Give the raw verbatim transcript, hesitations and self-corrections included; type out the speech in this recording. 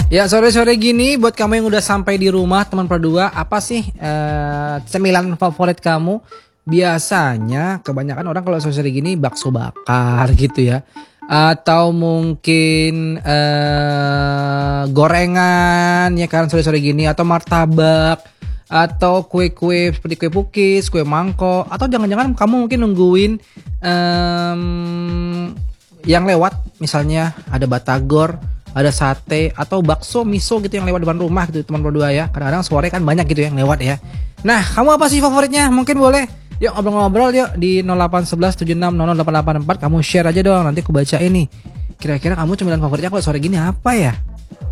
Ya sore-sore gini buat kamu yang udah sampai di rumah teman berdua, apa sih eh, cemilan favorit kamu? Biasanya kebanyakan orang kalau sore-sore gini bakso bakar gitu ya. Atau mungkin eh, gorengan ya kan sore-sore gini, atau martabak, atau kue-kue seperti kue pukis, kue mangkok, atau jangan-jangan kamu mungkin nungguin em, yang lewat, misalnya ada batagor, ada sate, atau bakso miso gitu yang lewat depan rumah gitu teman berdua ya. Kadang-kadang sore kan banyak gitu yang lewat ya. Nah, kamu apa sih favoritnya? Mungkin boleh yuk ngobrol-ngobrol yuk di nol delapan satu satu tujuh enam nol nol delapan delapan empat. Kamu share aja dong, nanti aku baca ini. Kira-kira kamu cemilan favoritnya kalau sore gini apa ya?